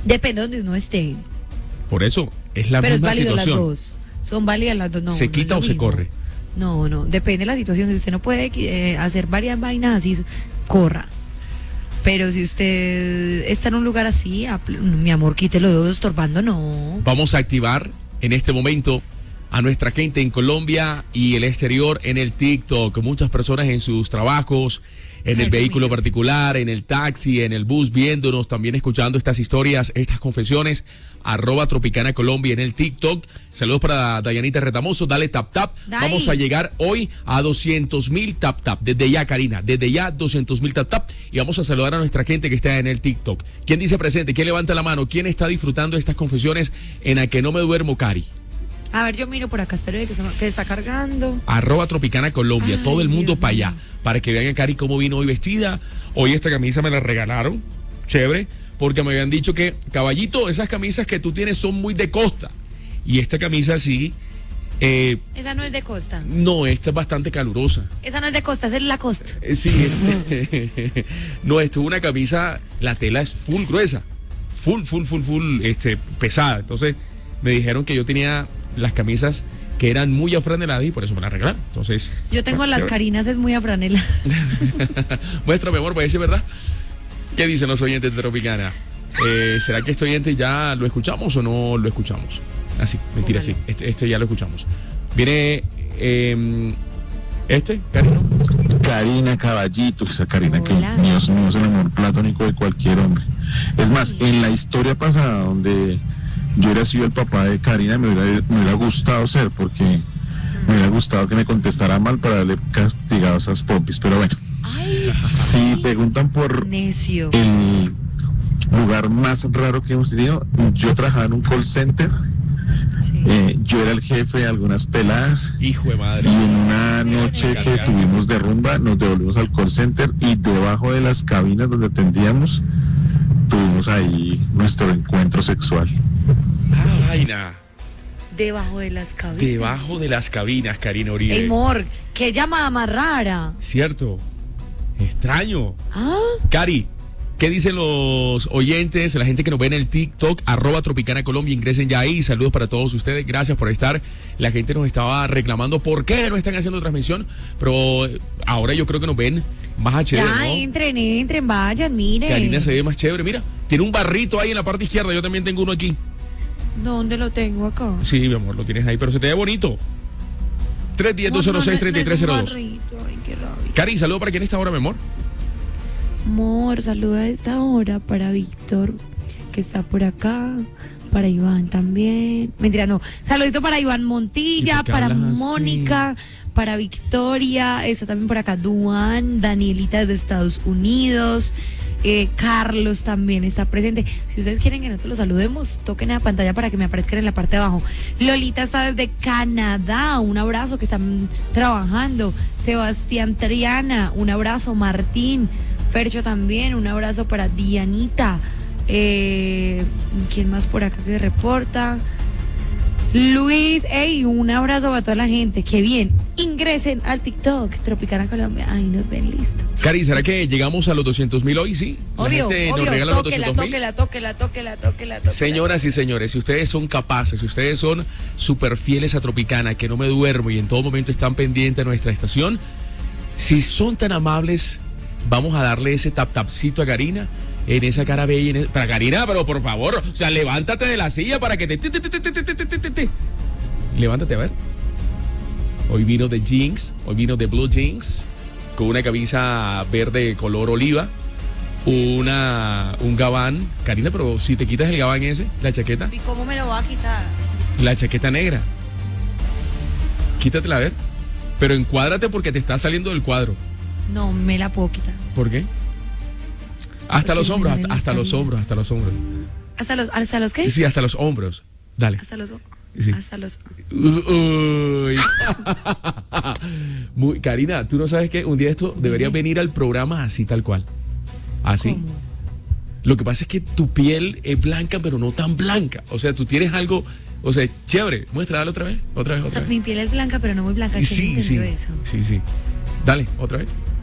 Depende de donde uno esté. Por eso, es la Pero es misma válido situación. las dos. Son válidas las dos. No, ¿Se no quita es o lo se mismo. corre? No, depende de la situación. Si usted no puede hacer varias vainas así, corra. Pero si usted está en un lugar así, mi amor, quítelo estorbando, no. Vamos a activar en este momento a nuestra gente en Colombia y el exterior en el TikTok. Muchas personas en sus trabajos, en el vehículo particular, en el taxi, en el bus, viéndonos, también escuchando estas historias, estas confesiones. @Tropicana Colombia en el TikTok. Saludos para Dayanita Retamoso. Dale tap tap. Dale. Vamos a llegar hoy a 200,000 tap tap. Desde ya, Karina. Desde ya, 200,000 tap tap. Y vamos a saludar a nuestra gente que está en el TikTok. ¿Quién dice presente? ¿Quién levanta la mano? ¿Quién está disfrutando de estas confesiones en la que no me duermo, Cari? A ver, yo miro por acá, espero que está cargando. @Tropicana Colombia. Ay, todo el mundo Dios para allá. mío. Para que vean a Cari cómo vino hoy vestida. Hoy esta camisa me la regalaron. Chévere. Porque me habían dicho que, caballito, esas camisas que tú tienes son muy de costa. Y esta camisa sí. Esa no es de costa. No, esta es bastante calurosa. Esa no es de costa, esa es la costa. Sí, no, esto es una camisa, la tela es full gruesa. Full, pesada. Entonces, me dijeron que yo tenía las camisas que eran muy afraneladas y por eso me las regalaron. Entonces, Yo tengo bueno, las chévere. carinas, es muy afranela. Muéstrame, amor, parece verdad. ¿Qué dicen los oyentes de Tropicana? ¿Será que este oyente ya lo escuchamos o no lo escuchamos? Así, mentira, sí. Este ya lo escuchamos. Viene Karina. Karina Caballito, esa Karina Hola. que Dios mío es el amor platónico de cualquier hombre. Es más, en la historia pasada donde yo hubiera sido el papá de Karina, me hubiera gustado ser, porque me hubiera gustado que me contestara mal para darle castigado a esas pompis, pero bueno. Ay, Si preguntan por necio. el lugar más raro que hemos tenido, yo trabajaba en un call center, Sí. yo era el jefe de algunas peladas. Hijo de madre. Y en una noche que tuvimos de rumba, nos devolvimos al call center y debajo de las cabinas donde atendíamos, tuvimos ahí nuestro encuentro sexual. Ah, vaina. Debajo de las cabinas. Debajo de las cabinas, Karina Uribe. Ey, amor, qué llamada más rara. Cierto. Extraño. ¿Ah? Cari, ¿qué dicen los oyentes, la gente que nos ve en el TikTok, @Tropicana Colombia? Ingresen ya ahí. Saludos para todos ustedes. Gracias por estar. La gente nos estaba reclamando por qué no están haciendo transmisión, pero ahora yo creo que nos ven más HD, Ya, ¿no? entren, vayan, miren. Karina se ve más chévere. Mira, tiene un barrito ahí en la parte izquierda. Yo también tengo uno aquí. ¿Dónde lo tengo acá? Sí, mi amor, lo tienes ahí, pero se te ve bonito. 310-206-3302. Ay, qué rabia. Cari, saludo para quién está ahora, mi amor. Amor, saluda a esta hora para Víctor, que está por acá, para Iván también. Mentira, no. Saludito para Iván ¿Y Montilla, por qué para hablas así? Mónica, para Victoria, está también por acá Duan, Danielita desde Estados Unidos, Carlos también está presente. Si ustedes quieren que nosotros los saludemos, toquen la pantalla para que me aparezcan en la parte de abajo. Lolita está desde Canadá, un abrazo, que están trabajando. Sebastián Triana, un abrazo. Martín Fercho también, un abrazo para Dianita. ¿Quién más por acá que reporta? Luis, un abrazo para toda la gente. Qué bien. Ingresen al TikTok Tropicana Colombia. Ahí nos ven, listo. Cari, ¿será que llegamos a los 200,000 hoy? Sí. Obvio, La gente nos regala los 200,000. tóquela. Señoras y señores, si ustedes son capaces, si ustedes son súper fieles a Tropicana, que no me duermo y en todo momento están pendientes de nuestra estación, si son tan amables, vamos a darle ese tapcito a Karina en esa cara bella. Para Karina, pero por favor, o sea, levántate de la silla para que te. Levántate, a ver. Hoy vino de jeans, hoy vino de blue jeans, con una camisa verde color oliva, un gabán. Karina, pero si te quitas el gabán ese, la chaqueta, ¿Y cómo me lo va a quitar? la chaqueta negra, quítatela a ver, pero encuádrate porque te está saliendo del cuadro. No me la puedo quitar. ¿Por qué? Hasta Porque los me hombros, salen hasta las los hombros, hasta los hombros. ¿Hasta los qué? Sí, hasta los hombros. Dale. Hasta los Sí. hasta los Uy. Karina, tú no sabes que un día esto debería venir al programa así tal cual. Así. ¿Cómo? Lo que pasa es que tu piel es blanca, pero no tan blanca. O sea, tú tienes algo, o sea, chévere. Muestra, dale otra vez. O sea, mi piel es blanca, pero no muy blanca. ¿Quién Sí, entendió eso? sí. Dale, otra vez.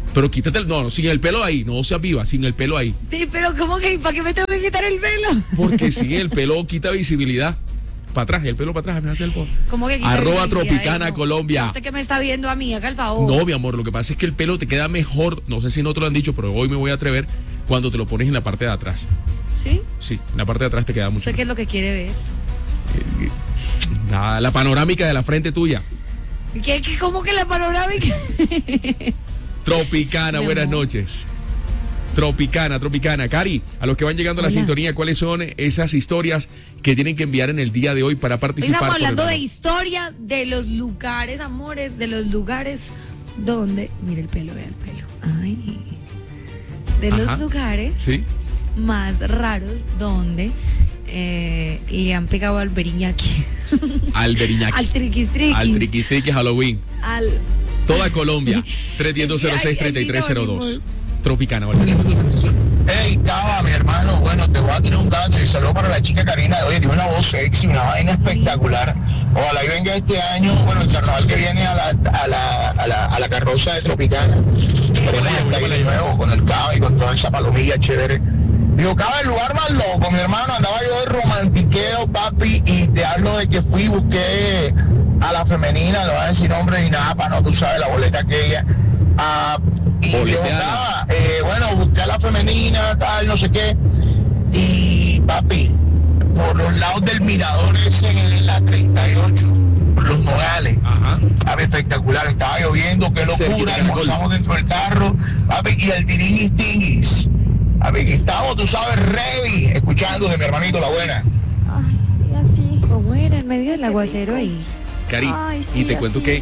Pero quítate no, sin el pelo ahí, no seas viva, sin el pelo ahí. Sí, pero ¿cómo que para qué me tengo que quitar el pelo? Porque sí, el pelo quita visibilidad. Para atrás, el pelo para atrás, me hace el ¿Cómo que quita Arroba visibilidad? Tropicana No. Colombia. Usted que me está viendo a mí, haga el favor. No, mi amor, lo que pasa es que el pelo te queda mejor, no sé si no te lo han dicho, pero hoy me voy a atrever, cuando te lo pones en la parte de atrás. ¿Sí? Sí, en la parte de atrás te queda mucho. ¿Usted qué es lo que quiere ver? Nada, la panorámica de la frente tuya. ¿Cómo que la panorámica? Tropicana, Mi buenas amor. noches. Tropicana. Cari, a los que van llegando a la Hola. sintonía, ¿cuáles son esas historias que tienen que enviar en el día de hoy para participar? Estamos por el hablando de programa? historia de los lugares, amores, de los lugares donde... Mira el pelo, vea el pelo. Ay. De Ajá. los lugares Sí. más raros donde le han pegado al beriñaki. Al Beriñaki. Al triquis triquis. Al triquis triquis Halloween. Al... Toda Colombia. 310-06-3302. Tropicana, ¿vale? Hey, Cava, mi hermano, bueno, te voy a tirar un dato y saludo para la chica Karina de hoy, tiene una voz sexy, una vaina espectacular. Ojalá y venga este año, bueno, el carnaval que viene a la carroza de Tropicana. Queremos estar ahí de nuevo con el Cava y con toda esa palomilla chévere. Digo, Cava, el lugar más loco, mi hermano, andaba yo de romantiqueo, papi, y te hablo de que fui y busqué a la femenina, no voy a decir nombre ni nada, para no, tú sabes, la boleta aquella. Y yo Boleteada. buscaba, bueno, busqué a la femenina, tal, no sé qué. Y papi, por los lados del mirador ese en la 38, por los Nogales. Ajá. Papi, espectacular, estaba lloviendo, qué Cerquita locura, de Caracol. almorzamos dentro del carro, papi, y el tiringuis tinguis. Papi, que estamos, tú sabes, ready, escuchando de mi hermanito La Buena. Ay, sí, así. ¿Cómo era? En medio del aguacero ahí. Cari, Ay, sí, y te cuento así.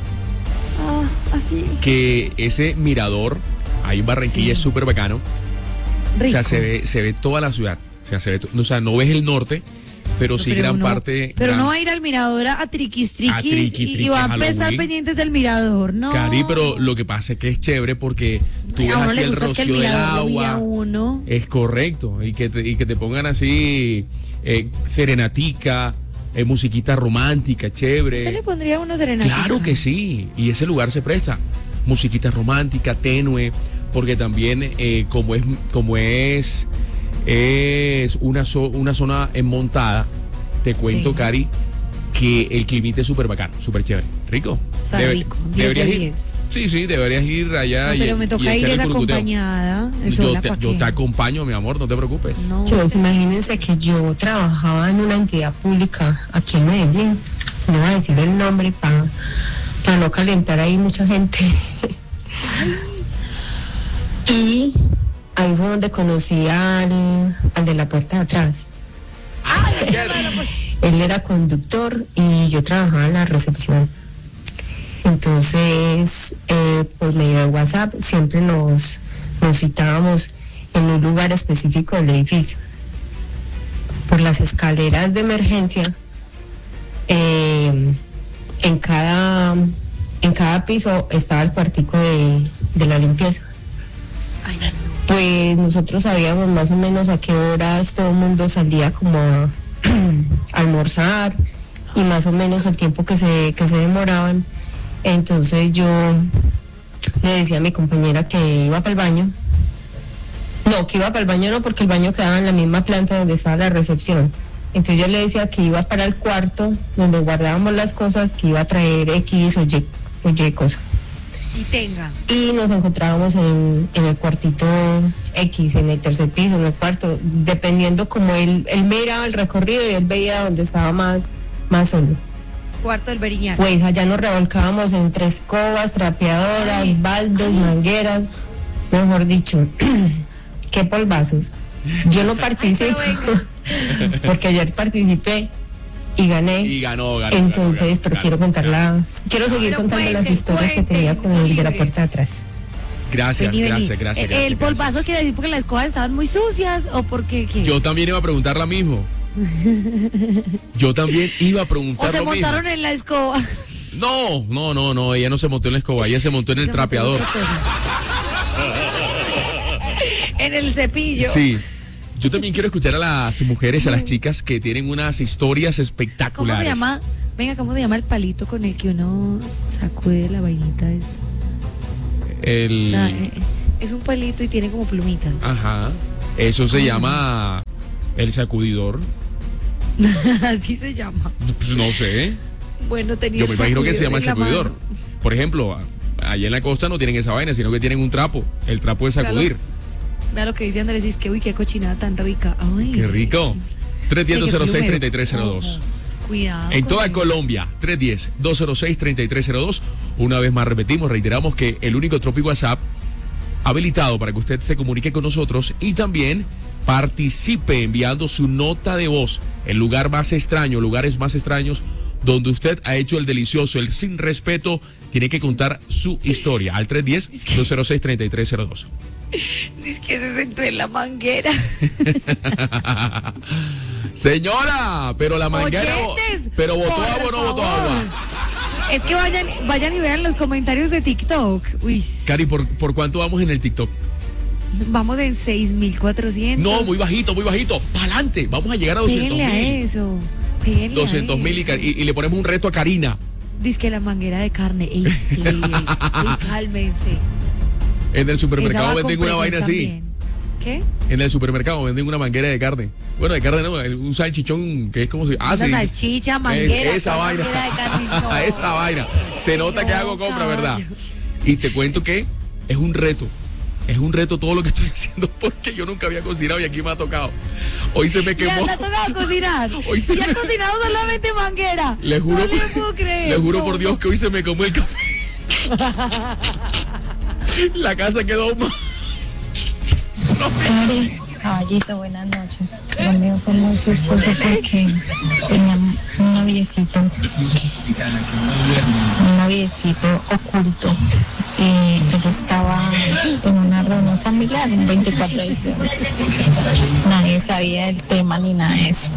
Así. que ese mirador ahí en Barranquilla Sí. es súper bacano. Rico. O sea, se ve toda la ciudad. O sea, no ves el norte, pero sí Pero gran uno- parte. Pero gran- no va a ir al mirador a triquis triquis triqui, y triqui, va a empezar Halloween. pendientes del mirador, ¿no? Cari, pero lo que pasa es que es chévere porque tú ves a uno así le el gusta es que el rocío del mirador lo mire a agua. uno. Es correcto. Y que te pongan así serenatica, musiquita romántica, ¿Usted chévere. le pondría uno serenata? Claro que sí, y ese lugar se presta. Musiquita romántica, tenue, porque también como es una zona montada, te cuento, Sí. Cari, que el clima es súper bacano, súper chévere. Rico. O sea, rico, 10 de deberías ir. 10. Sí, deberías ir allá. No, pero me toca ir echarle es el curcuteo. acompañada. Yo te acompaño, mi amor, no te preocupes. No. Pues imagínense que yo trabajaba en una entidad pública aquí en Medellín, no voy a decir el nombre para no calentar ahí mucha gente. Y ahí fue donde conocí al de la puerta de atrás. Él era conductor y yo trabajaba en la recepción. Entonces, por medio de WhatsApp siempre nos citábamos en un lugar específico del edificio. Por las escaleras de emergencia, en cada piso estaba el cuartico de la limpieza. Ay, no. Pues nosotros sabíamos más o menos a qué horas todo el mundo salía como a almorzar y más o menos el tiempo que se demoraban. Entonces yo le decía a mi compañera que iba para el baño. No, que iba para el baño no, porque el baño quedaba en la misma planta donde estaba la recepción. Entonces yo le decía que iba para el cuarto donde guardábamos las cosas, que iba a traer X o Y cosa. Y tenga. Y nos encontrábamos en el cuartito X, en el tercer piso, en el cuarto, dependiendo como él miraba el recorrido y él veía donde estaba más solo. Cuarto del beriñaki. Pues allá nos revolcábamos entre escobas, trapeadoras, baldes, mangueras, mejor dicho, qué polvazos. Yo no participo, porque ayer participé y gané. Y ganó. Entonces, pero quiero contarlas, quiero seguir Pero contando las cuenten, historias que tenía con cuenten, el de la son puerta de atrás. Gracias, Vení. gracias. El polvazo quiere decir porque las escobas estaban muy sucias o porque qué. Yo también iba a preguntar lo mismo. Yo también iba a O preguntar se lo mismo. montaron en la escoba. No, ella no se montó en la escoba, ella se montó en el Se montó en trapeador. otra cosa. En el cepillo. Sí. Yo también quiero escuchar a las mujeres, a las chicas que tienen unas historias ¿Cómo espectaculares. se llama? Venga, ¿cómo se llama el palito con el que uno sacude la vainita esa? El... O sea, es un palito y tiene como plumitas. Ajá. Eso se llama el sacudidor. Así se llama. Pues no sé. Bueno, tenía Yo me imagino que se llama el en la sacudidor. mano. Por ejemplo, allá en la costa no tienen esa vaina, sino que tienen un trapo, el trapo de sacudir. Vea lo que dice Andrés, es que uy, qué cochinada tan rica. Ay. Qué rico. Es que 310-206-3302. Ojo, cuidado. En con toda eso. Colombia, 310-206-3302. Una vez más repetimos, reiteramos que el único Tropi WhatsApp habilitado para que usted se comunique con nosotros y también participe enviando su nota de voz. El lugar más extraño, lugares más extraños donde usted ha hecho el delicioso, el sin respeto, tiene que contar su historia al 310-206-3302. Dice que se sentó en la manguera. Señora, pero la manguera, Oyentes, pero botó por agua o no botó favor. agua. Es que vayan y vean los comentarios de TikTok. Uy, Cari, ¿por cuánto vamos en el TikTok? vamos en 6.400. No, muy bajito, muy bajito. Para adelante, vamos a llegar a 200.000. Péguenle a eso. Péguenle a 200.000 y le ponemos un reto a Karina. Dice que la manguera de carne. Ey, cálmense. En el Esa supermercado va venden con una vaina presión así. también. ¿Qué? En el supermercado venden una manguera de carne. Bueno, de carne no, un salchichón que es como si... Una salchicha, manguera. Esa ¿cuál vaina. manguera de carne? No. Esa vaina. Se nota No, que hago compra, ¿verdad? caballo. Y te cuento que es un reto. Es un reto todo lo que estoy haciendo porque yo nunca había cocinado y aquí me ha tocado. Hoy se me ¿Le quemó. ha tocado cocinar? Hoy se ¿Y ha me- cocinado solamente manguera? Le juro, No le puedo creer. le juro no, por Dios que hoy se me quemó el café. La casa quedó mal. Cari, caballito, buenas noches. Lo mío fue muy sustoso porque tenía un noviecito oculto. Él estaba en una reunión familiar, un 24 de diciembre. Nadie sabía del tema ni nada de eso.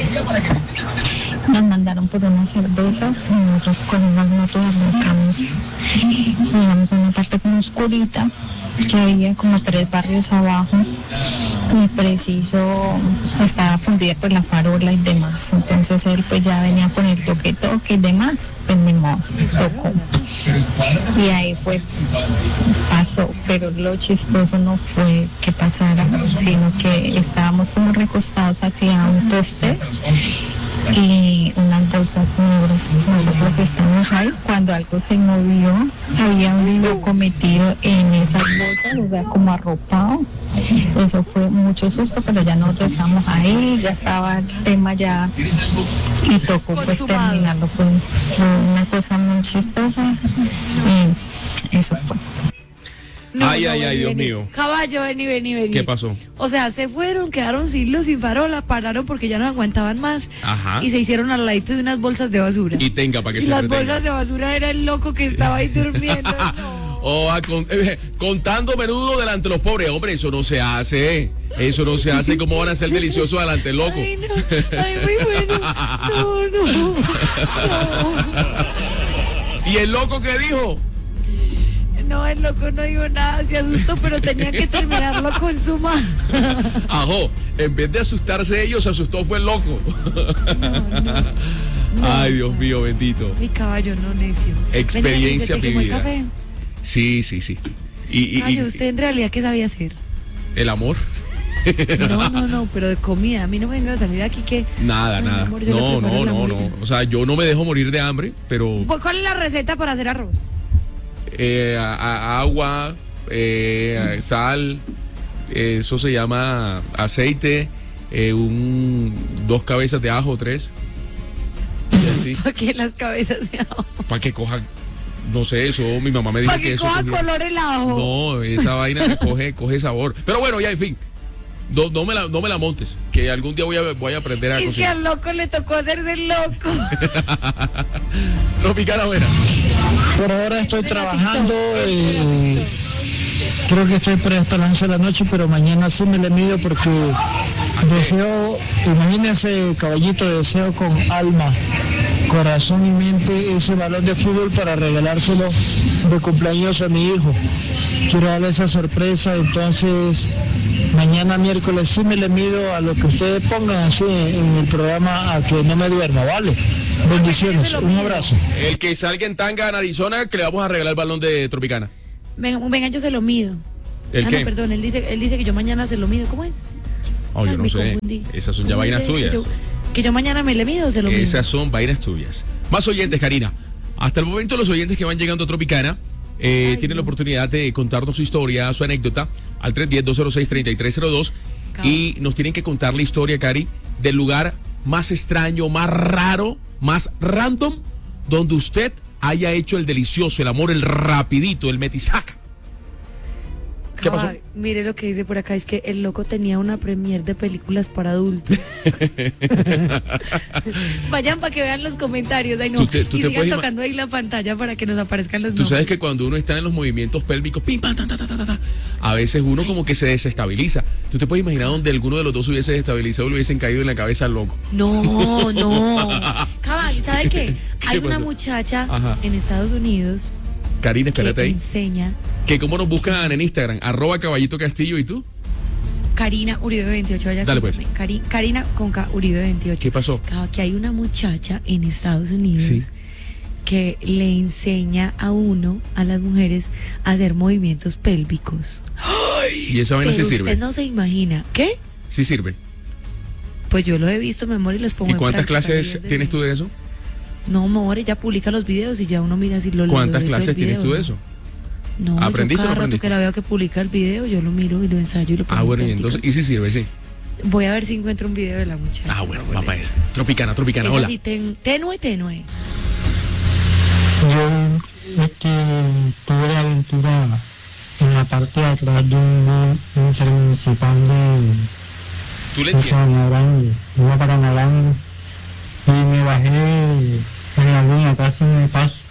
Nos mandaron por unas cervezas y nosotros con unas motos arrancamos. Llegamos a una parte como oscurita que había como 3 barrios abajo y preciso estaba fundida por la farola y demás. Entonces él pues ya venía con el toque y demás, pues mi mamá tocó y ahí fue, pasó, pero lo chistoso no fue que pasara, sino que estábamos como recostados hacia un poste y unas bolsas negras. Nosotros estamos ahí cuando algo se movió, había un loco metido en esas bolsas, o sea, como arropado. Eso fue mucho susto, pero ya nosotros estamos ahí, ya estaba el tema ya y tocó pues Consumado. terminarlo. Fue una cosa muy chistosa y eso fue. Ay, vení, Dios vení. mío. Caballo, vení. ¿Qué pasó? O sea, se fueron, quedaron sin luz, sin farola, pararon porque ya no aguantaban más. Ajá. Y se hicieron al ladito de unas bolsas de basura. Y tenga para que Y se las entretenga. bolsas de basura era el loco que estaba ahí durmiendo. No. Contando menudo delante de los pobres. Hombre, eso no se hace. Eso no se hace. ¿Cómo van a ser deliciosos delante del loco? Ay, no. Ay, muy bueno. No. ¿Y el loco qué dijo? No, el loco no dijo nada, se asustó, pero tenía que terminarlo con su mano. Ajo, en vez de asustarse ellos, se asustó fue el loco. Ay, Dios mío, bendito. Mi caballo, no necio. Experiencia Venga, ¿te quemó el vivida. café? Sí. Y Caballo, ¿usted en realidad qué sabía hacer? el amor. No, pero de comida. A mí no me venga a salir aquí que... Nada, Ay, mi nada. amor, yo le preparo la No. hamburguesa. O sea, yo no me dejo morir de hambre, pero ¿Cuál es la receta para hacer arroz? agua, sal, eso se llama aceite, 2 cabezas de ajo, 3. Y así, ¿Para qué las cabezas de ajo? para que coja, no sé, eso mi mamá me dijo ¿Para que que eso coja cogía- color el ajo? No, esa vaina coge sabor. Pero bueno, ya en fin. No me la montes, que algún día voy a aprender a Es que cocinar. al loco le tocó hacerse el loco. Tropicana buena. Por ahora estoy trabajando, creo que estoy para hasta las 11 de la noche, pero mañana sí me le mido porque deseo, imagínense caballito, deseo con alma, corazón y mente ese balón de fútbol para regalárselo de cumpleaños a mi hijo. Quiero darle esa sorpresa, entonces mañana miércoles sí me le mido a lo que ustedes pongan así en el programa a que no me duerma, ¿vale? Bendiciones, un abrazo. El que salga en tanga en Arizona, que le vamos a regalar el balón de Tropicana. Venga, yo se lo mido. ¿El qué? No, perdón, él dice que yo mañana se lo mido. ¿Cómo es? Oh, yo no me sé. confundí. Esas son ya ¿Cómo vainas dice? tuyas. Que yo mañana me le mido o se lo mido. Esas son vainas tuyas. Más oyentes, Karina. Hasta el momento los oyentes que van llegando a Tropicana tienen la oportunidad de contarnos su historia, su anécdota al 310-206-3302 y nos tienen que contar la historia, Cari, del lugar más extraño, más raro, más random, donde usted haya hecho el delicioso, el amor, el rapidito, el metisaca. ¿Qué pasó? Ay, mire lo que dice por acá, es que el loco tenía una premier de películas para adultos. Vayan para que vean los comentarios, ay no, Tú te sigan puedes tocando ahí la pantalla para que nos aparezcan los Tú sabes nombres. que cuando uno está en los movimientos pélvicos, pim, pam, ta, ta, ta, ta, ta, a veces uno como que se desestabiliza. Tú te puedes imaginar donde alguno de los dos hubiese desestabilizado y le hubiesen caído en la cabeza al loco. No. Cabal, ¿sabe qué? Hay una pasó? muchacha Ajá. en Estados Unidos Karina, que espérate ahí. enseña Que cómo nos buscan en Instagram, @Caballito Castillo, ¿y tú? Karina Uribe 28. Vaya, Dale, síganme. Karina con K Uribe 28. ¿Qué pasó? Que hay una muchacha en Estados Unidos Sí. que le enseña a las mujeres, a hacer movimientos pélvicos. Y esa vaina sí Pero usted sirve. no se imagina. ¿Qué? Sí sirve. Pues yo lo he visto, mi amor, y los pongo ¿Y en cuántas práctica clases días tienes tú de mes. eso? No, amor, ella publica los videos y ya uno mira si lo ¿Cuántas ve todo el clases tienes video, tú de ¿no? eso? No, ¿Aprendiste yo o no cada rato aprendiste? que la veo que publica el video, yo lo miro y lo ensayo y lo pongo Ah, bueno, en y práctica. entonces, y sí sirve, sí. Voy a ver si encuentro un video de la muchacha. Ah, bueno, por va para eso. esa. Tropicana, Es hola. así, tenue. Yo tuve la aventura en la parte de atrás de un centro municipal ¿Tú le de entiendes? Sabana Grande, iba para Malango y me bajé en la línea, casi me paso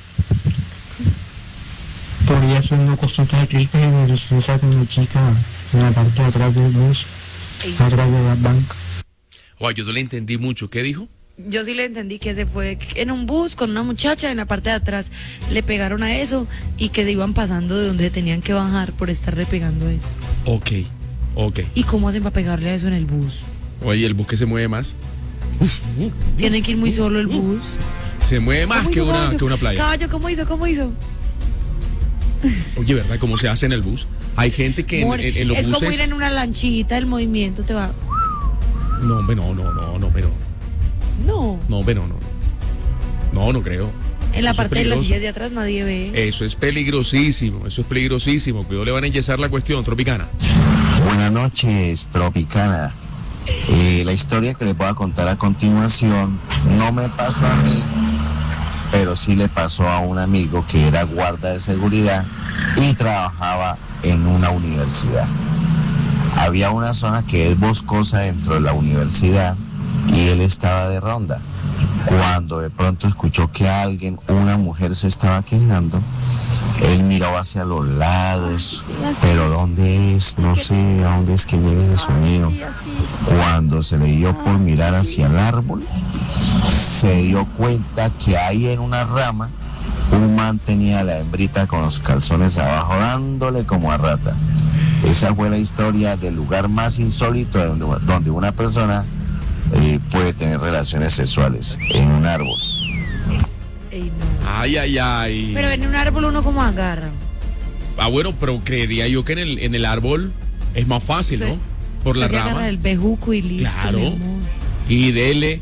por ir haciendo cositas ricas y deliciosas con la chica en la parte de atrás del bus, atrás de la banca. Oh, yo no le entendí mucho. ¿Qué dijo? Yo sí le entendí que se fue en un bus con una muchacha en la parte de atrás, le pegaron a eso y que se iban pasando de donde tenían que bajar por estarle pegando a eso. Ok. ¿Y cómo hacen para pegarle a eso en el bus? Oye, el bus que se mueve más. Tienen que ir muy solo el bus. Se mueve más ¿Cómo que hizo, una, caballo? que una playa. Caballo, ¿cómo hizo? Oye, ¿verdad? ¿Cómo se hace en el bus? Hay gente que Amor, en los es buses... como ir en una lanchita, el movimiento te va... No, hombre, no, pero... No, No, pero no. No creo. en la Eso es parte de las peligroso. sillas de atrás nadie ve. Eso es peligrosísimo. Cuidado, le van a enyesar la cuestión, Tropicana. Buenas noches, Tropicana. La historia que les voy a contar a continuación no me pasó a mí, pero sí le pasó a un amigo que era guarda de seguridad y trabajaba en una universidad. Había una zona que es boscosa dentro de la universidad y él estaba de ronda. Cuando de pronto escuchó que una mujer se estaba quejando, él miró hacia los lados, pero ¿dónde es? No sé a dónde es que llega ese sonido. Cuando se le dio por mirar hacia el árbol, se dio cuenta que ahí en una rama un man tenía a la hembrita con los calzones abajo dándole como a rata. Esa fue la historia del lugar más insólito donde una persona puede tener relaciones sexuales, en un árbol. Ey, no. Ay. Pero en un árbol uno como agarra. Ah, bueno, pero creería yo que en el árbol es más fácil, ¿no? Por la Usted se agarra rama. el bejuco y listo, Claro. mi amor. Y dele,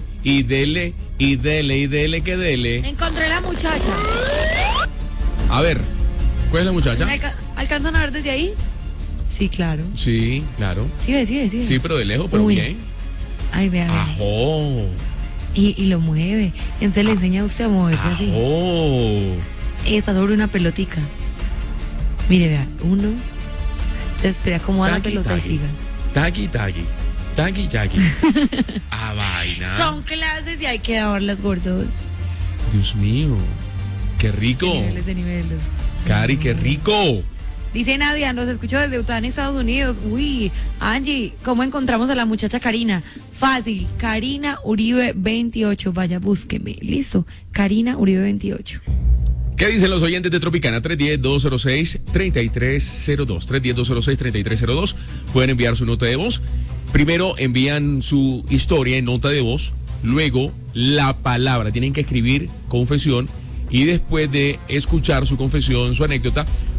que dele. Encontré la muchacha. A ver, ¿cuál es la muchacha? ¿Alcanzan a ver desde ahí? Sí, claro. Sí, claro. Sí, ve. Sí, pero de lejos, pero Uy. bien. Ay, vea. Ajo. Y lo mueve. Entonces le enseña a usted a moverse así. Ajo. Y está sobre una pelotica. Mire, vea. Uno. Se espera cómo va la Taqui, pelota y taqui. siga. Taqui. A vaina. Son clases y hay que darlas gordos. Dios mío. Qué rico. De niveles. Cari, qué rico. Dice Nadia, nos escucho desde Utah, en Estados Unidos. Uy, Angie, ¿cómo encontramos a la muchacha Karina? Fácil, Karina Uribe 28. Vaya, búsqueme. Listo, Karina Uribe 28. ¿Qué dicen los oyentes de Tropicana? 310-206-3302. 310-206-3302. Pueden enviar su nota de voz. Primero envían su historia en nota de voz. Luego la palabra. Tienen que escribir confesión. Y después de escuchar su confesión, su anécdota,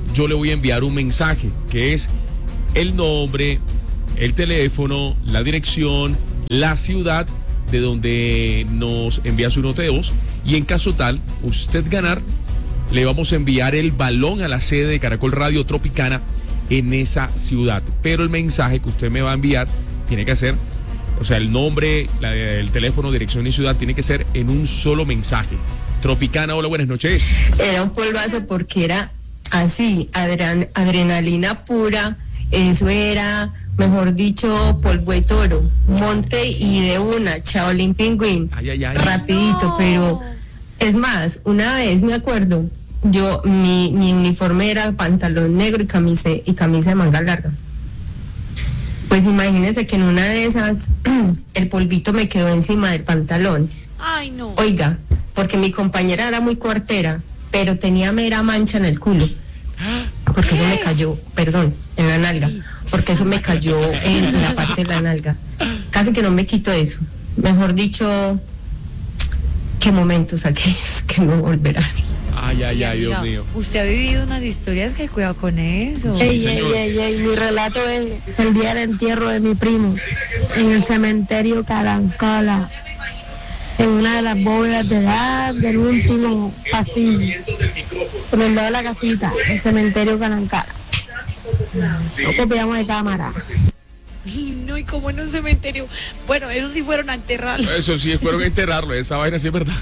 yo le voy a enviar un mensaje que es el nombre, el teléfono, la dirección, la ciudad de donde nos envía su nota de voz, y en caso tal, usted ganar, le vamos a enviar el balón a la sede de Caracol Radio Tropicana en esa ciudad. Pero el mensaje que usted me va a enviar tiene que ser, o sea, el nombre, el teléfono, dirección y ciudad tiene que ser en un solo mensaje. Tropicana, hola, buenas noches. Era un polvazo porque era así, adrenalina pura, eso era, mejor dicho, polvo de toro, monte y de una, Shaolin Pingüín, rapidito, no. Pero es más, una vez me acuerdo, yo, mi uniforme era pantalón negro y camisa de manga larga. Pues imagínense que en una de esas, el polvito me quedó encima del pantalón. Ay, no. Oiga, porque mi compañera era muy cuartera, pero tenía mera mancha en el culo. Porque eso me cayó, perdón, en la nalga. Porque eso me cayó en la parte de la nalga. Casi que no me quito eso. Mejor dicho, qué momentos aquellos que no volverán. Ay, Dios mío. Usted ha vivido unas historias que cuidado con eso. Ey, mi relato es el día del entierro de mi primo en el cementerio Carancala, en una de las bóvedas de edad del último pasillo, por el lado de la casita, el cementerio Carancala. No copiamos de cámara. No, y como en un cementerio. Bueno, esos sí fueron a enterrarlo. Eso sí, fueron a enterrarlo, esa vaina sí es verdad.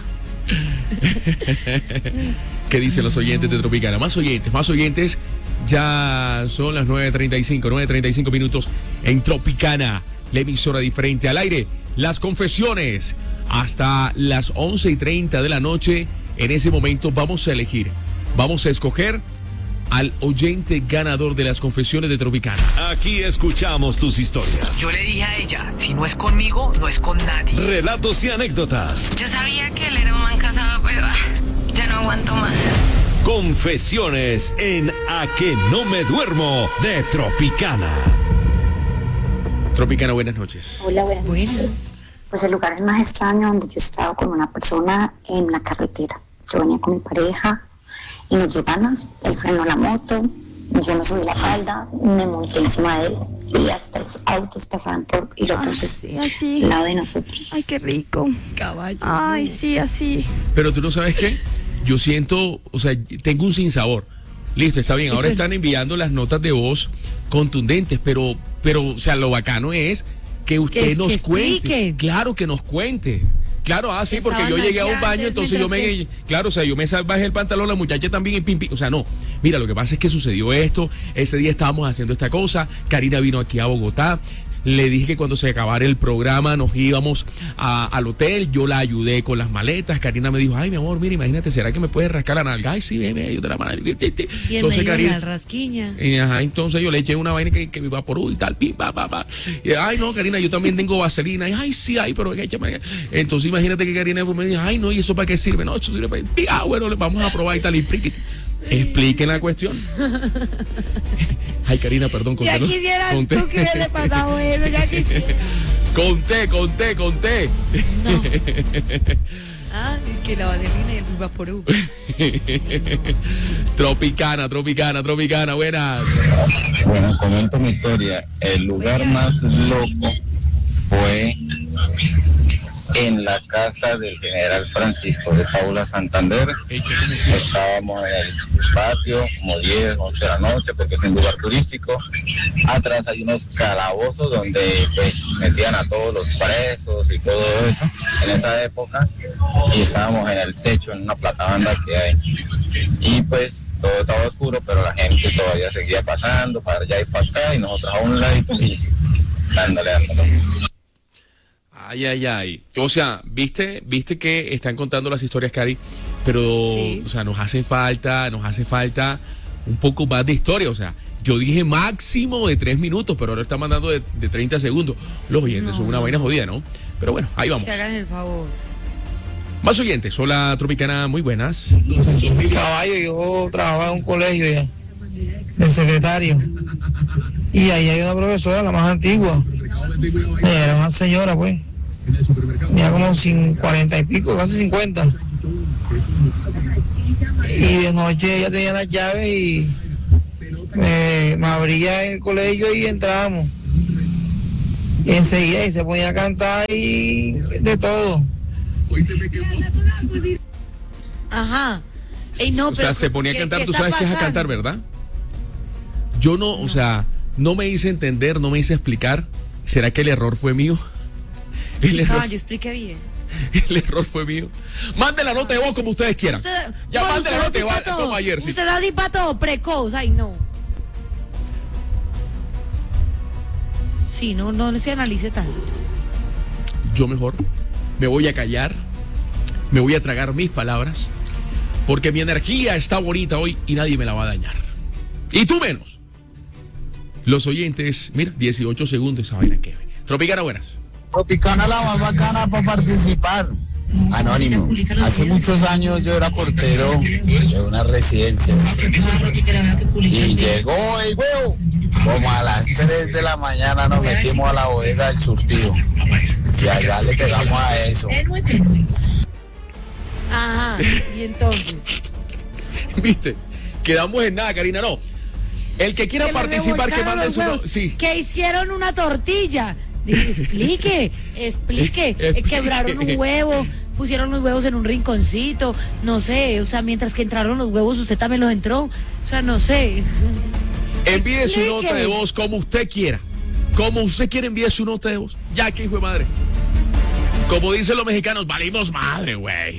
¿Qué dicen los oyentes de Tropicana? Más oyentes. Ya son las 9:35 minutos en Tropicana, la emisora diferente al aire. Las confesiones hasta las 11:30 de la noche. En ese momento vamos a escoger al oyente ganador de las confesiones de Tropicana. Aquí escuchamos tus historias. Yo le dije a ella, si no es conmigo, no es con nadie. Relatos y anécdotas. Yo sabía que él era un man casado, pero ya no aguanto más. Confesiones en A que no me duermo de Tropicana. Tropicana, buenas noches. Hola, buenas noches. Pues el lugar más extraño donde yo he estado con una persona en la carretera. Yo venía con mi pareja y nos llevamos, él frenó la moto, yo me subí la falda, me monté encima de él y hasta los autos pasaban por y lo puse al lado de nosotros. Ay, qué rico. Caballo. Ay, sí, así. Pero tú no sabes qué, yo siento, o sea, tengo un sinsabor. Listo, está bien, ahora están enviando las notas de voz contundentes, pero, o sea, lo bacano es que usted nos cuente. Claro, que nos cuente. Claro, sí, porque yo llegué a un baño, entonces yo me... Claro, o sea, yo me bajé el pantalón, la muchacha también, y pim, pim. O sea, no. Mira, lo que pasa es que sucedió esto. Ese día estábamos haciendo esta cosa. Karina vino aquí a Bogotá. Le dije que cuando se acabara el programa nos íbamos al hotel. Yo la ayudé con las maletas. Karina me dijo, ay, mi amor, mira, imagínate, ¿será que me puedes rascar la nalga? Ay, sí, ven, yo te la mano. Y entonces Karina, rasquiña. Entonces yo le eché una vaina que me evaporó y tal, pim, pa. Y, ay, no, Karina, yo también tengo vaselina. Y, ay, sí, pero échame. Entonces imagínate que Karina me dijo, ay, no, ¿y eso para qué sirve? No, eso sirve para... bueno, le vamos a probar y tal. Expliquen la cuestión. Ay, Karina, perdón, conté. Ya quisieras tú que hubiese pasado eso, ya quisiera. Conté. No. Es que la vaselina y el vaporú. Tropicana, buenas. Bueno, comento mi historia. El lugar más loco fue en la casa del general Francisco de Paula Santander. Estábamos en el patio, como 10, 11 de la noche, porque es un lugar turístico. Atrás hay unos calabozos donde pues metían a todos los presos y todo eso en esa época. Y estábamos en el techo, en una platabanda que hay. Y pues todo estaba oscuro, pero la gente todavía seguía pasando para allá y para acá, y nosotros a un lado y dándole. Ay. O sea, viste que están contando las historias, Cari, pero, sí. O sea, nos hace falta un poco más de historia. O sea, yo dije máximo de 3 minutos, pero ahora está mandando de 30 segundos. Los oyentes son una vaina jodida, ¿no? Pero bueno, ahí vamos. Que hagan el favor. Más oyentes. Hola, Tropicana, muy buenas. Caballo, yo trabajaba en un colegio ya, de secretario. Y ahí hay una profesora, la más antigua. Ella era una señora, pues. Tenía como 40 y pico, casi 50. Y de noche ella tenía las llaves y me abría el colegio y entrábamos. Y enseguida y se ponía a cantar y de todo. Ajá. Ey, no, o sea, se ponía a cantar, tú sabes qué es a cantar, ¿verdad? Yo no, o sea, no me hice entender, no me hice explicar. ¿Será que el error fue mío? Yo expliqué bien. El error fue mío. Mande la nota de voz como ustedes quieran. Ya mande la nota de voz como ayer. Usted da todo precoz, ay no. Sí, no se analice tanto. Yo mejor me voy a callar, me voy a tragar mis palabras, porque mi energía está bonita hoy y nadie me la va a dañar. Y tú menos. Los oyentes, mira, 18 segundos esa vaina que ve. Tropicana, buenas. Tropicana la más bacana para participar. Anónimo. Hace muchos años yo era portero de una residencia. Y llegó el huevo. Como a las 3 de la mañana nos metimos a la bodega del surtido. Y allá le pegamos a eso. Ajá, y entonces. ¿Viste? Quedamos en nada, Karina, no. El que quiera participar, que mande su... Sí. Que hicieron una tortilla. Explique. Quebraron un huevo, pusieron los huevos en un rinconcito, no sé, o sea, mientras que entraron los huevos, usted también los entró, o sea, no sé. Envíe su nota de voz como usted quiera. Como usted quiere, envíe su nota de voz. Ya que hijo de madre. Como dicen los mexicanos, valimos madre, güey.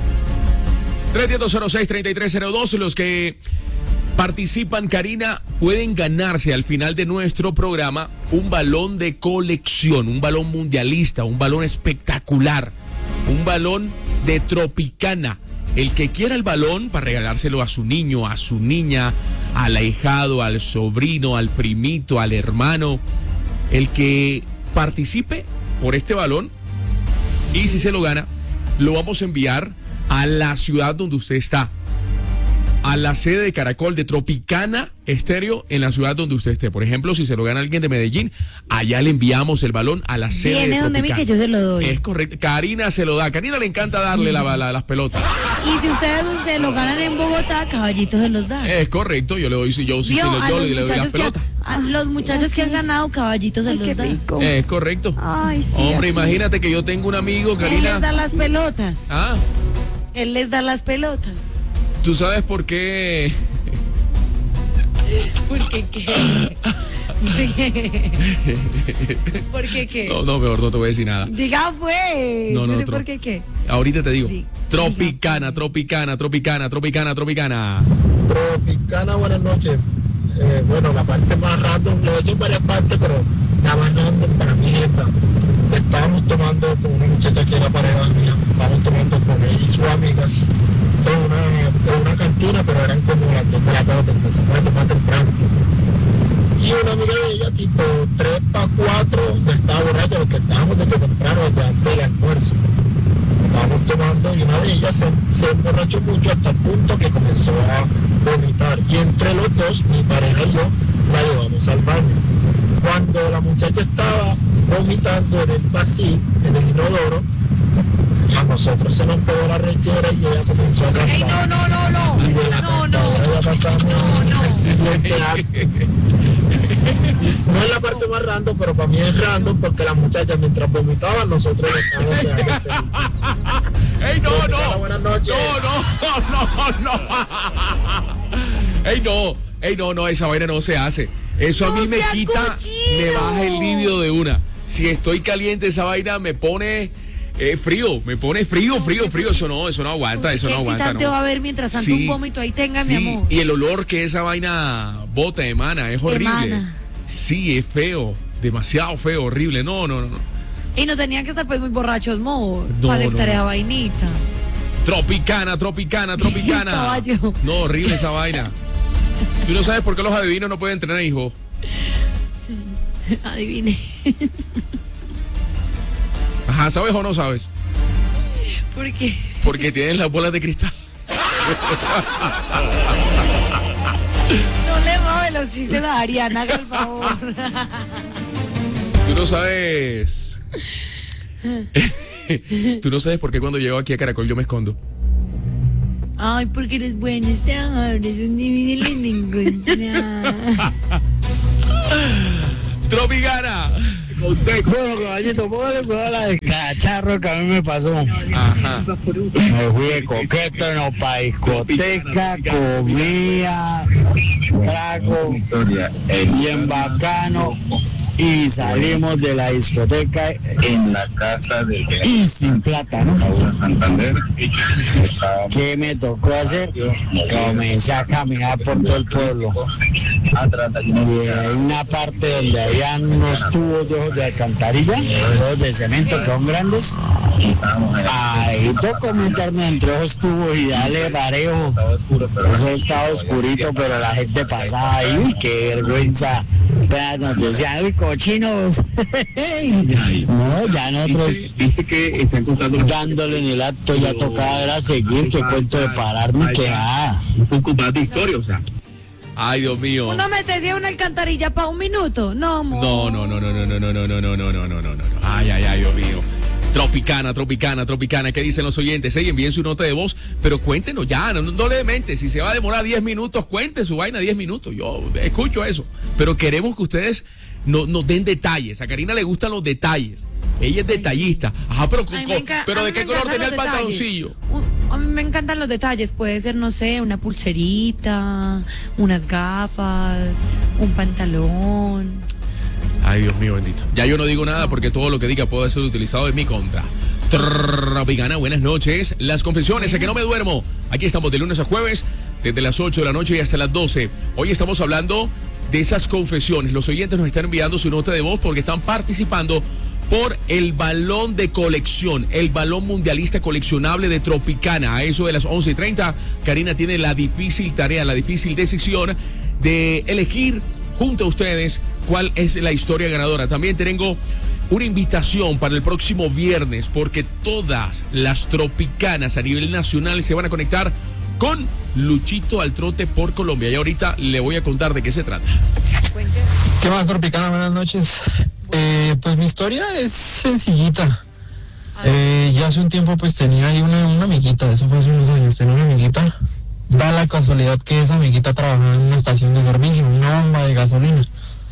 310-06-3302. Los que participan, Karina, pueden ganarse al final de nuestro programa un balón de colección, un balón mundialista, un balón espectacular, un balón de Tropicana. El que quiera el balón para regalárselo a su niño, a su niña, al ahijado, al sobrino, al primito, al hermano, el que participe por este balón, y si se lo gana, lo vamos a enviar a la ciudad donde usted está, a la sede de Caracol de Tropicana Estéreo en la ciudad donde usted esté. Por ejemplo, si se lo gana alguien de Medellín, allá le enviamos el balón a la sede de Tropicana. Viene donde mí que yo se lo doy. Es correcto. Karina se lo da. Karina le encanta darle las pelotas. Y si ustedes se lo ganan en Bogotá, Caballitos se los da. Es correcto. Yo le doy, yo le doy las pelotas. A los muchachos que han ganado, Caballitos se los da. Es correcto. Ay, sí. Hombre, imagínate que yo tengo un amigo, Karina. Él les da las pelotas. Ah. Él les da las pelotas. ¿Tú sabes por qué? ¿Por qué qué? ¿Por qué qué? No, mejor no te voy a decir nada. Diga pues. No sé por qué qué. Ahorita te digo. Tropicana. Tropicana, buenas noches. Bueno, la parte más random, lo he hecho en varias partes, pero la más random para mí es esta. Estábamos tomando con una muchacha que era pareja mía, estábamos tomando con ella y sus amigas en una cantina, pero eran como las 2 de la tarde, empezamos a tomar temprano. Y una amiga de ella, tipo 3 para 4, ya estaba borracha, porque estábamos desde temprano, desde antes del almuerzo. Estábamos tomando y una de ellas se emborrachó mucho hasta el punto que comenzó a vomitar. Y entre los dos, mi pareja y yo, la llevamos al baño. Cuando la muchacha estaba vomitando en el vacío, en el inodoro, a nosotros se nos pegó la rechera y ella comenzó a cantar. ¡Ey, no! Y de la ya pasamos al siguiente acto. No es la parte más random, pero para mí es random porque la muchacha mientras vomitaba, nosotros le estábamos quedando. ¡Ey, no! Buenas noches. No! ¡Ey, no! Esa vaina no se hace. Eso a mí me quita, me baja el libido de una. Si estoy caliente, esa vaina me pone frío, eso no aguanta, eso no aguanta. ¿Qué va a haber mientras tanto un vómito ahí tenga, mi amor? Y el olor que esa vaina bota, emana, es horrible. Sí, es feo, demasiado feo, horrible, no. Y no tenían que estar pues muy borrachos, para aceptar esa vainita. Tropicana. Caballo. No, horrible esa vaina. Tú no sabes por qué los adivinos no pueden tener hijos. Adivine. Ajá, ¿sabes o no sabes? ¿Por qué? Porque tienen las bolas de cristal. No le mueve los chistes a Ariana, haga el favor. Tú no sabes. Tú no sabes por qué cuando llego aquí a Caracol yo me escondo. Ay, porque eres buenos trabajadores, son difíciles de encontrar. Tropicana. Bueno, caballito, póngale cuidado a la del cacharro que a mí me pasó. Ajá. Me fui de coqueto, pa' discoteca, comía, trago, bien bacano. Y salimos de la discoteca En la casa del y sin plata, ¿no? Paula Santander. ¿Qué me tocó hacer? Comencé a caminar por todo el pueblo. Y hay una parte donde habían unos tubos de alcantarilla, tubos de cemento que son grandes. Ahí tocó meterme entre esos tubos y darle parejo. Eso estaba oscurito, pero la gente pasaba ahí. Uy, qué vergüenza. Nos decían, uy, cochinos. No, ya nosotros ¿Viste que están contando dándole en el acto, ya tocaba era seguir, que cuento de pararme, que nada. un poco más de historia, o sea? Ay, Dios mío. Uno metía una alcantarilla para 1 minuto. No, amor. No. Ay, Dios mío. Tropicana, ¿qué dicen los oyentes? Envíen su nota de voz, pero cuéntenos ya, no le demente. Si se va a demorar 10 minutos, cuente su vaina 10 minutos. Yo escucho eso, pero queremos que ustedes nos den detalles. A Karina le gustan los detalles. Ella es detallista. Ajá, pero ¿de qué color tenía el pantaloncillo? A mí me encantan los detalles. Puede ser, no sé, una pulserita, unas gafas, un pantalón. Ay, Dios mío, bendito. Ya yo no digo nada porque todo lo que diga puede ser utilizado en mi contra. Tropicana, buenas noches. Las confesiones, a que no me duermo. Aquí estamos de lunes a jueves, desde las 8 de la noche y hasta las 12. Hoy estamos hablando de esas confesiones. Los oyentes nos están enviando su nota de voz porque están participando por el balón de colección, el balón mundialista coleccionable de Tropicana. A eso de las 11:30, Karina tiene la difícil tarea, la difícil decisión de elegir junto a ustedes cuál es la historia ganadora. También tengo una invitación para el próximo viernes porque todas las tropicanas a nivel nacional se van a conectar con Luchito al Trote por Colombia. Y ahorita le voy a contar de qué se trata. ¿Qué más, Tropicana? Buenas noches. Pues mi historia es sencillita. Ya hace un tiempo pues tenía ahí una amiguita, eso fue hace unos años, tenía una amiguita. Da la casualidad que esa amiguita trabajaba en una estación de servicio, una bomba de gasolina.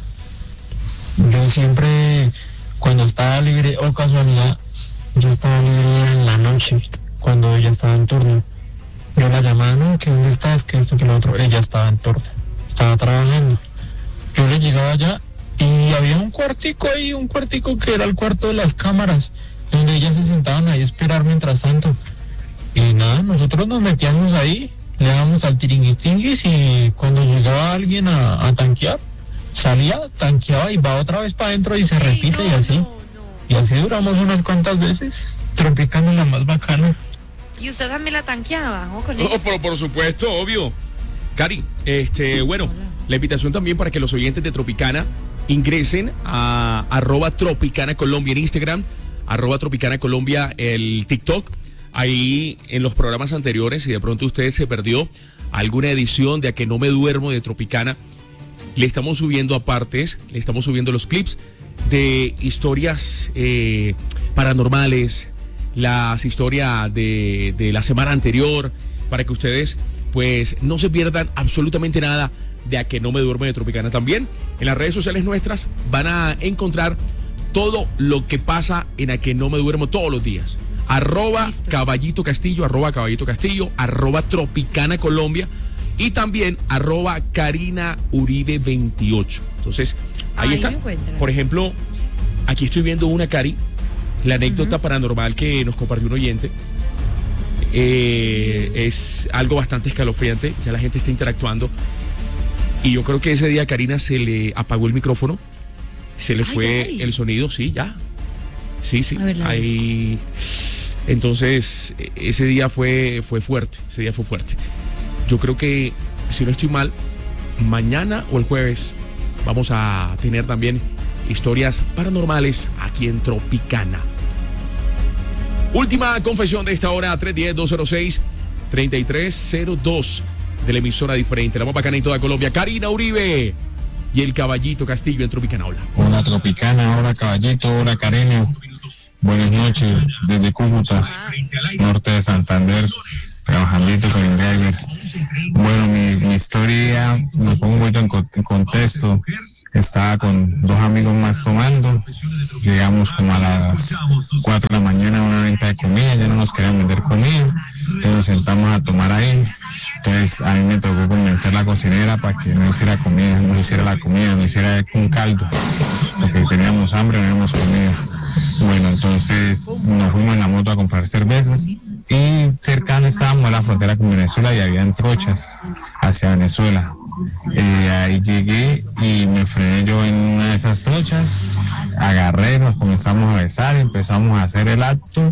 Yo siempre, cuando estaba libre, o casualidad, yo estaba libre en la noche, cuando ella estaba en turno. Yo la llamaba, no, que dónde estás, que esto, que lo otro. Ella estaba en turno, estaba trabajando. Yo le llegaba allá y había un cuartico ahí, un cuartico que era el cuarto de las cámaras, donde ellas se sentaban ahí a esperar mientras tanto. Y nada, nosotros nos metíamos ahí, le dábamos al tiringuistinguis y cuando llegaba alguien a tanquear, salía, tanqueaba y va otra vez para adentro y se repite y así. Y así duramos unas cuantas veces, Tropicana la más bacana. ¿Y usted también la tanqueaba? ¿O con pero por supuesto, obvio. Cari, bueno, la invitación también para que los oyentes de Tropicana ingresen a @Tropicana Colombia en Instagram, @Tropicana Colombia el TikTok. Ahí en los programas anteriores, si de pronto usted se perdió alguna edición de A que no me duermo de Tropicana, le estamos subiendo apartes, le estamos subiendo los clips de historias paranormales, las historias de la semana anterior, para que ustedes pues no se pierdan absolutamente nada de A que no me duermo de Tropicana. También en las redes sociales nuestras van a encontrar todo lo que pasa en A que no me duermo todos los días. @Caballito Castillo, @Tropicana Colombia y también @Karina Uribe 28. Entonces, ahí está. Por ejemplo, aquí estoy viendo una, Cari, la anécdota paranormal que nos compartió un oyente. Es algo bastante escalofriante, ya la gente está interactuando. Y yo creo que ese día a Karina se le apagó el micrófono, se le fue el sonido, sí, ya. Sí, ahí. Entonces, ese día fue fuerte, Yo creo que, si no estoy mal, mañana o el jueves vamos a tener también historias paranormales aquí en Tropicana. Última confesión de esta hora, 310-206-3302 de la emisora diferente, la más bacana en toda Colombia, Karina Uribe y el Caballito Castillo en Tropicana. Hola. Hola Tropicana, hola Caballito, hola Karina. Buenas noches, desde Cúcuta, norte de Santander, trabajandito con el driver. Bueno, mi historia, me pongo un poquito en contexto. Estaba con 2 amigos más tomando, llegamos como a las 4 de la mañana a una venta de comida, ya no nos querían vender comida, entonces nos sentamos a tomar ahí. Entonces a mí me tocó convencer a la cocinera para que no hiciera comida, no hiciera la comida, no hiciera un caldo, porque teníamos hambre, no habíamos comida. Bueno, entonces nos fuimos en la moto a comprar cervezas y cercano estábamos a la frontera con Venezuela y habían trochas hacia Venezuela. Ahí llegué y me frené yo en una de esas trochas, agarré, nos comenzamos a besar, empezamos a hacer el acto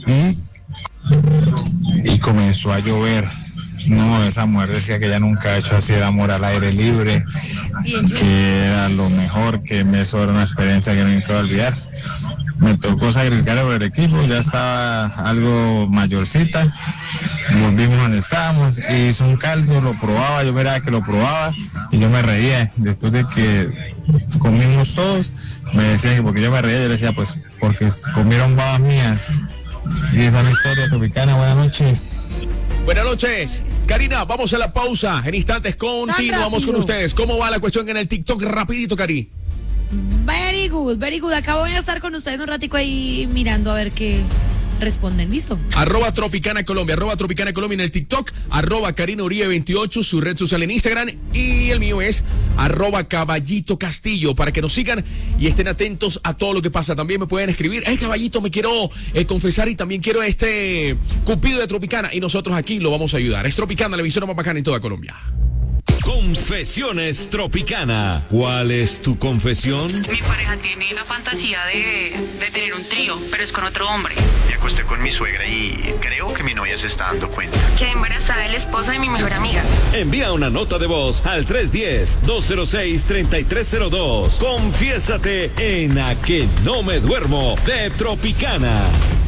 y comenzó a llover. No, esa mujer decía que ella nunca ha hecho así el amor al aire libre, que era lo mejor, que eso era una experiencia que no me puedo olvidar. Me tocó sacrificar por el equipo, ya estaba algo mayorcita, volvimos donde estábamos, y hizo un caldo, lo probaba, yo miraba que lo probaba y yo me reía. Después de que comimos todos, me decían que porque yo me reía, yo le decía pues porque comieron babas mías. Y esa es mi historia tropicana. Buenas noches. Buenas noches. Karina, vamos a la pausa. En instantes continuamos con ustedes. ¿Cómo va la cuestión en el TikTok? Rapidito, Cari. Very good, very good. Acá voy a estar con ustedes un ratico ahí mirando a ver qué responden. ¿Listo? @Tropicana Colombia, @Tropicana Colombia en el TikTok, Karina Uribe 28, su red social en Instagram, y el mío es @Caballito Castillo, para que nos sigan y estén atentos a todo lo que pasa. También me pueden escribir, Caballito, me quiero confesar y también quiero este Cupido de Tropicana, y nosotros aquí lo vamos a ayudar. Es Tropicana, la emisora más bacana en toda Colombia. Confesiones Tropicana. ¿Cuál es tu confesión? Mi pareja tiene la fantasía de tener un trío, pero es con otro hombre. Me acosté con mi suegra y creo que mi novia se está dando cuenta. Quedé embarazada del esposo de mi mejor amiga. Envía una nota de voz al 310-206-3302. Confiésate en A Que No Me Duermo de Tropicana.